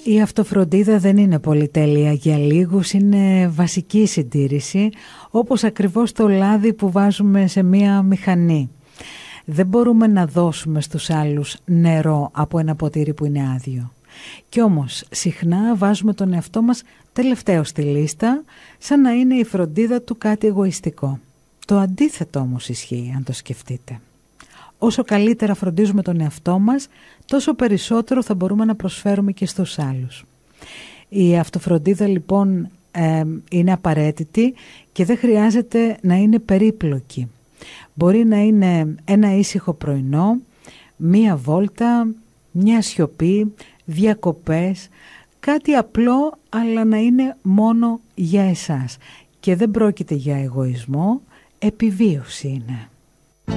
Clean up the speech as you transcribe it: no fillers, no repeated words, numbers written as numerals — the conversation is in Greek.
Η αυτοφροντίδα δεν είναι πολυτέλεια για λίγους, είναι βασική συντήρηση, όπως ακριβώς το λάδι που βάζουμε σε μία μηχανή. Δεν μπορούμε να δώσουμε στους άλλους νερό από ένα ποτήρι που είναι άδειο. Κι όμως συχνά βάζουμε τον εαυτό μας τελευταίο στη λίστα, σαν να είναι η φροντίδα του κάτι εγωιστικό. Το αντίθετο όμως ισχύει, αν το σκεφτείτε. Όσο καλύτερα φροντίζουμε τον εαυτό μας, τόσο περισσότερο θα μπορούμε να προσφέρουμε και στους άλλους. Η αυτοφροντίδα λοιπόν είναι απαραίτητη και δεν χρειάζεται να είναι περίπλοκη. Μπορεί να είναι ένα ήσυχο πρωινό, μία βόλτα, μια σιωπή, διακοπές, κάτι απλό αλλά να είναι μόνο για εσάς. Και δεν πρόκειται για εγωισμό, επιβίωση είναι.